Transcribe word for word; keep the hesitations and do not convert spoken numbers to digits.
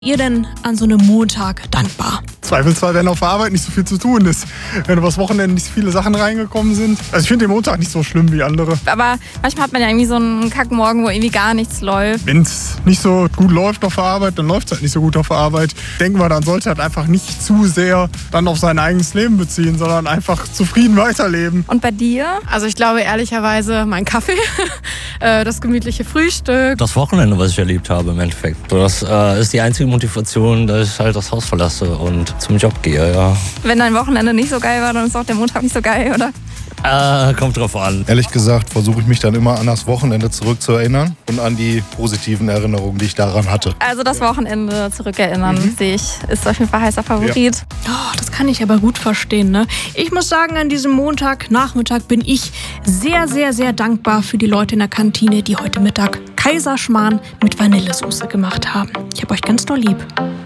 Ihr denn an so einem Montag dankbar? Zweifelsfall, wenn auf der Arbeit nicht so viel zu tun ist. Wenn übers Wochenende nicht so viele Sachen reingekommen sind. Also ich finde den Montag nicht so schlimm wie andere. Aber manchmal hat man ja irgendwie so einen Kackmorgen, wo irgendwie gar nichts läuft. Wenn es nicht so gut läuft auf der Arbeit, dann läuft es halt nicht so gut auf der Arbeit. Denken wir, dann sollte halt einfach nicht zu sehr dann auf sein eigenes Leben beziehen, sondern einfach zufrieden weiterleben. Und bei dir? Also ich glaube ehrlicherweise mein Kaffee, das gemütliche Frühstück. Das Wochenende, was ich erlebt habe im Endeffekt. Das äh, ist die einzige Motivation, dass ich halt das Haus verlasse und zum Job gehe, ja. Wenn dein Wochenende nicht so geil war, dann ist auch der Montag nicht so geil, oder? Äh, kommt drauf an. Ehrlich gesagt versuche ich mich dann immer an das Wochenende zurückzuerinnern und an die positiven Erinnerungen, die ich daran hatte. Also das Wochenende zurückerinnern, mhm. sehe ich, ist auf jeden Fall heißer Favorit. Ja. Oh, das kann ich aber gut verstehen, ne? Ich muss sagen, an diesem Montagnachmittag bin ich sehr, sehr, sehr dankbar für die Leute in der Kantine, die heute Mittag Kaiserschmarrn mit Vanillesoße gemacht haben. Ich hab euch ganz doll lieb.